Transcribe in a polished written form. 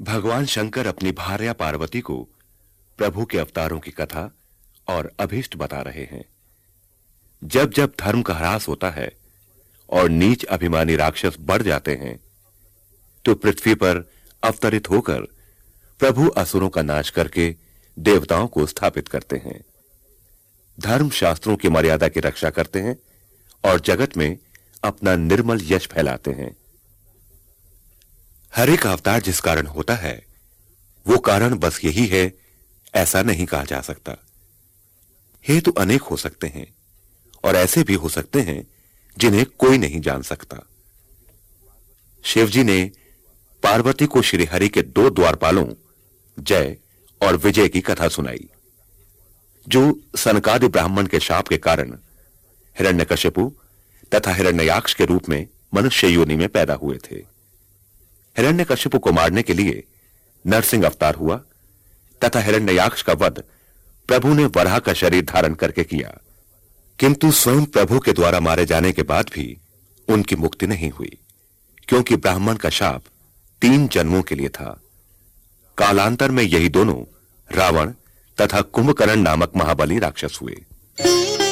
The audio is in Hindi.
भगवान शंकर अपनी भार्या पार्वती को प्रभु के अवतारों की कथा और अभीष्ट बता रहे हैं। जब जब धर्म का ह्रास होता है और नीच अभिमानी राक्षस बढ़ जाते हैं, तो पृथ्वी पर अवतरित होकर प्रभु असुरों का नाश करके देवताओं को स्थापित करते हैं। धर्म शास्त्रों की मर्यादा की रक्षा करते हैं और जगत में अपना निर्मल यश फैलाते हैं। हर एक अवतार जिस कारण होता है, वो कारण बस यही है, ऐसा नहीं कहा जा सकता। हेतु अनेक हो सकते हैं और ऐसे भी हो सकते हैं जिन्हें कोई नहीं जान सकता। शिवजी ने पार्वती को श्री हरि के दो द्वारपालों जय और विजय की कथा सुनाई, जो सनकादि ब्राह्मण के शाप के कारण हिरण्यकशिपु तथा हिरण्ययाक्ष के रूप में मनुष्य योनि में पैदा हुए थे। हिरण्यकशिपु को मारने के लिए नरसिंह अवतार हुआ तथा हिरण्ययाक्ष का वध प्रभु ने वराह का शरीर धारण करके किया, किंतु स्वयं प्रभु के द्वारा मारे जाने के बाद भी उनकी मुक्ति नहीं हुई, क्योंकि ब्राह्मण का शाप 3 जन्मों के लिए था। कालांतर में यही दोनों रावण तथा कुंभकर्ण नामक महाबली राक्षस हुए।